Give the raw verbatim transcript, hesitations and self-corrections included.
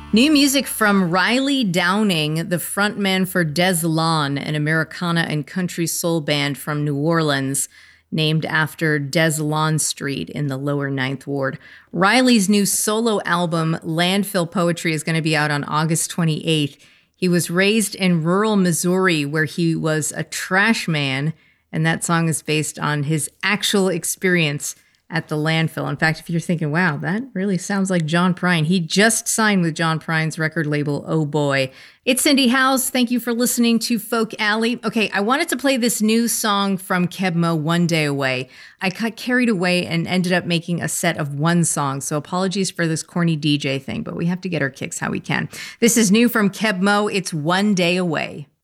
New music from Riley Downing, the frontman for Des Lawn, an Americana and country soul band from New Orleans, named after Des Lawn Street in the lower Ninth Ward. Riley's new solo album, Landfill Poetry, is going to be out on August twenty-eighth. He was raised in rural Missouri, where he was a trash man, and that song is based on his actual experience at the landfill. In fact, if you're thinking, wow, that really sounds like John Prine, he just signed with John Prine's record label, Oh Boy. It's Cindy Howes. Thank you for listening to Folk Alley. Okay, I wanted to play this new song from Keb' Mo', One Day Away. I got carried away and ended up making a set of one song, so apologies for this corny D J thing, but we have to get our kicks how we can. This is new from Keb' Mo'. It's One Day Away.